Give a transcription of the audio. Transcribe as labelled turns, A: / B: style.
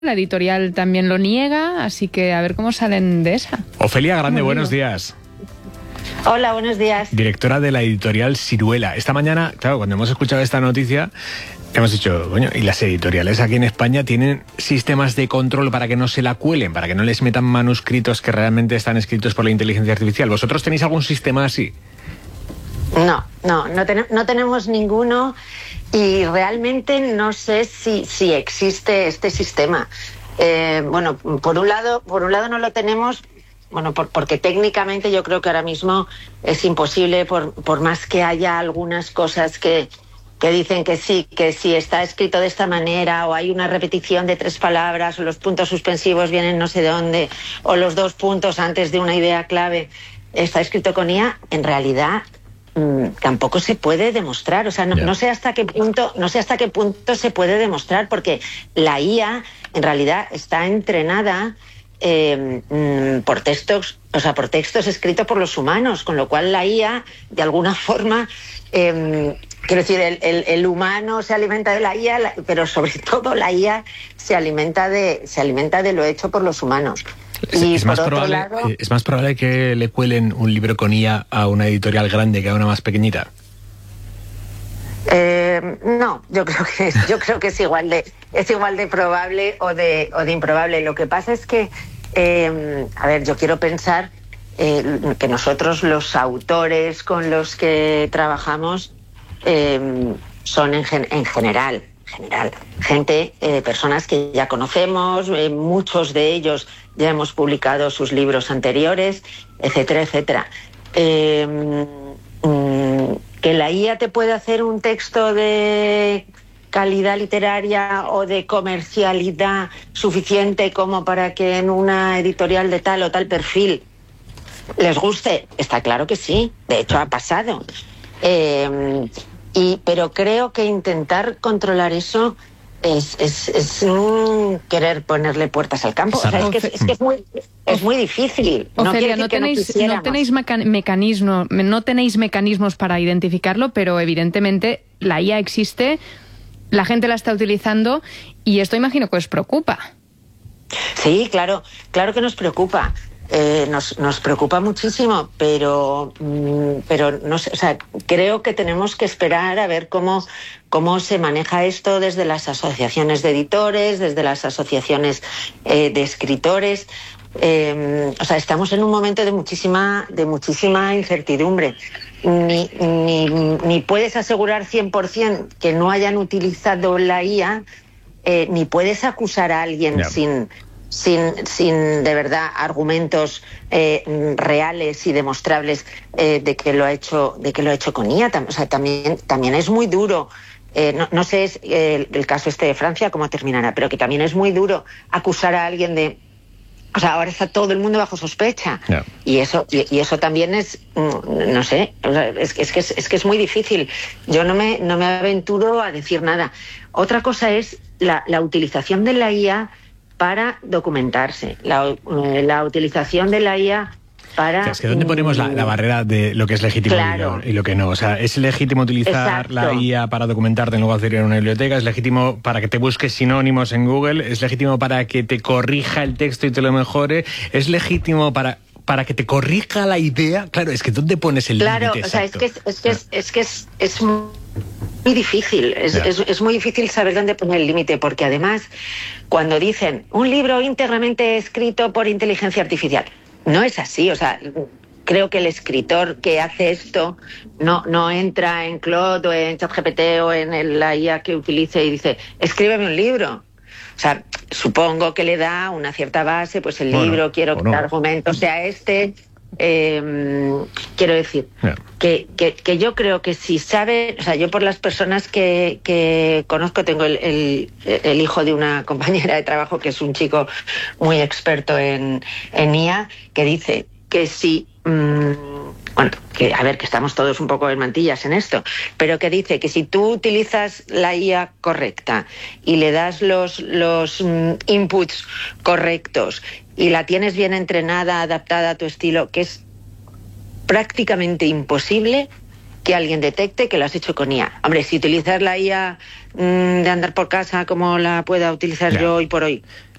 A: La editorial también lo niega, así que a ver cómo salen de esa.
B: Ofelia Grande, buenos días.
C: Hola, buenos días.
B: Directora de la editorial Siruela. Esta mañana, claro, cuando hemos escuchado esta noticia, hemos dicho, coño, y las editoriales aquí en España tienen sistemas de control para que no se la cuelen, para que no les metan manuscritos que realmente están escritos por la inteligencia artificial. ¿Vosotros tenéis algún sistema así?
C: No tenemos ninguno y realmente no sé si existe este sistema. Bueno, por un lado no lo tenemos. Bueno, porque técnicamente yo creo que ahora mismo es imposible, por más que haya algunas cosas que dicen que si está escrito de esta manera, o hay una repetición de 3 palabras, o los puntos suspensivos vienen no sé de dónde, o los 2 puntos antes de una idea clave está escrito con IA, en realidad tampoco se puede demostrar. O sea, no sé hasta qué punto se puede demostrar, porque la IA en realidad está entrenada por textos escritos por los humanos, con lo cual la IA, de alguna forma, quiero decir, el humano se alimenta de la IA, pero sobre todo la IA se alimenta de lo hecho por los humanos.
B: Es más probable que le cuelen un libro con IA a una editorial grande que a una más pequeñita.
C: No, yo creo que es igual de probable o de improbable. Lo que pasa es que, yo quiero pensar que nosotros, los autores con los que trabajamos, son en general gente, personas que ya conocemos, muchos de ellos ya hemos publicado sus libros anteriores, etcétera, etcétera. Que la IA te puede hacer un texto de calidad literaria o de comercialidad suficiente como para que en una editorial de tal o tal perfil les guste, está claro que sí, de hecho ha pasado. Pero creo que intentar controlar eso es querer ponerle puertas al campo. O sea, es muy difícil.
A: Ofelia, no tenéis mecanismos para identificarlo, pero evidentemente la IA existe, la gente la está utilizando y esto imagino que os preocupa.
C: Sí, claro que nos preocupa. Nos preocupa muchísimo, pero no sé, o sea, creo que tenemos que esperar a ver cómo se maneja esto desde las asociaciones de editores, desde las asociaciones de escritores. O sea, estamos en un momento de muchísima incertidumbre. Ni puedes asegurar 100% que no hayan utilizado la IA, ni puedes acusar a alguien sin de verdad argumentos reales y demostrables de que lo ha hecho con IA. O sea, también es muy duro. No sé el caso de Francia cómo terminará, pero que también es muy duro acusar a alguien de... O sea, ahora está todo el mundo bajo sospecha. Yeah. Y eso también es, no sé, o sea, es que es muy difícil. Yo no me aventuro a decir nada. Otra cosa es la utilización de la IA para documentarse, la utilización de la IA para...
B: Es que ¿dónde ponemos la barrera de lo que es legítimo y lo que no? O sea, ¿es legítimo utilizar la IA para documentarte en lugar de ir a una biblioteca? ¿Es legítimo para que te busques sinónimos en Google? ¿Es legítimo para que te corrija el texto y te lo mejore? ¿Es legítimo para que te corrija la idea? Claro, es que ¿dónde pones el límite exacto?
C: O sea, es muy difícil, es muy difícil saber dónde poner el límite, porque además, cuando dicen un libro íntegramente escrito por inteligencia artificial, no es así. O sea, creo que el escritor que hace esto no entra en Claude o en ChatGPT o en la IA que utilice y dice, escríbeme un libro. O sea, supongo que le da una cierta base, pues el libro, quiero que el argumento sea este. Quiero decir que yo creo que si sabe, o sea, yo por las personas que conozco, tengo el hijo de una compañera de trabajo que es un chico muy experto en IA, que dice que si que estamos todos un poco en mantillas en esto, pero que dice que si tú utilizas la IA correcta y le das los inputs correctos y la tienes bien entrenada, adaptada a tu estilo, que es prácticamente imposible que alguien detecte que lo has hecho con IA. Hombre, si utilizas la IA de andar por casa como la pueda utilizar yo hoy por hoy.